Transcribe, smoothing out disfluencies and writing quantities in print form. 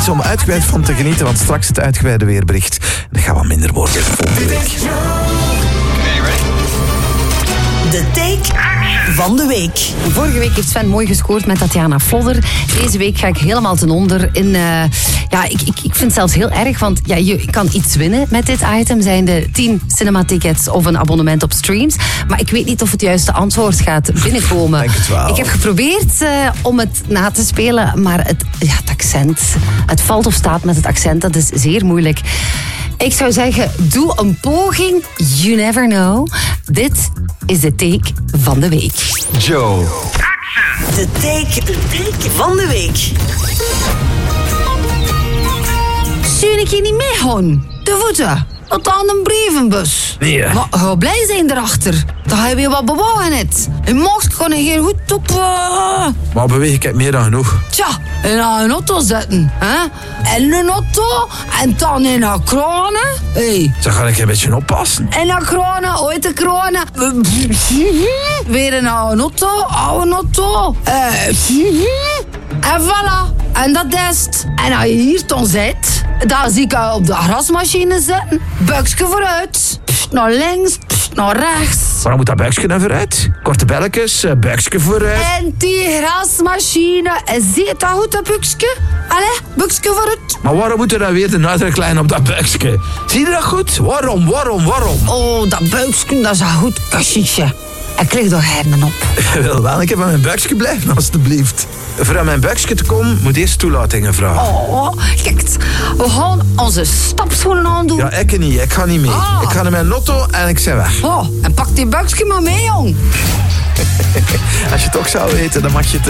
om uitgebreid van te genieten, want straks het uitgebreide weerbericht. Dat gaat wat minder worden volgende week. De take van de week. Vorige week heeft Sven mooi gescoord met Tatjana Vlodder. Deze week ga ik helemaal ten onder in... Ik vind het zelfs heel erg, want je kan iets winnen met dit item. Zijn de 10 cinematickets of een abonnement op streams. Maar ik weet niet of het juiste antwoord gaat binnenkomen. Denk het wel. Ik heb geprobeerd om het na te spelen, maar het accent... Het valt of staat met het accent, dat is zeer moeilijk. Ik zou zeggen, doe een poging. You never know. Dit is de take van de week. Joe. De take van de week. Zou ik je niet meegaan? De voeten. Tot aan een brievenbus. Nee. Maar ga blij zijn erachter. Dat je weer wat bewogen hebt. Je mocht gewoon hier goed op... Maar beweeg ik heb meer dan genoeg. Tja, in een auto zitten. Hè? In een auto en dan in een kronen. Hey. Zo ga ik een beetje oppassen. En een kronen, ooit een kronen. Weer een oude auto. En voilà. En dat is het. En als je hier dan zit, dan zie ik je op de grasmachine zitten. Buikje vooruit. Pst, naar links, pst, naar rechts. Waarom moet dat buikje dan vooruit? Korte belletjes, buikje vooruit. En die grasmachine, zie je dat goed, dat buikje? Allee, buikje vooruit. Maar waarom moet er dan weer de nadruklijn op dat buikje? Zie je dat goed? Waarom? Oh, dat buikje, dat is een goed kussentje. Ik kreeg door hernen op. Ik wil wel een keer van mijn buikje blijven, alstublieft. Voor aan mijn buikje te komen, moet eerst toelatingen vragen. Oh, kijk, we gaan onze stapschoenen aandoen. Ja, ik niet. Ik ga niet mee. Ik ga naar mijn auto en ik ben weg. Oh, en pak die buikje maar mee, jong. Als je het ook zou weten, dan mag je het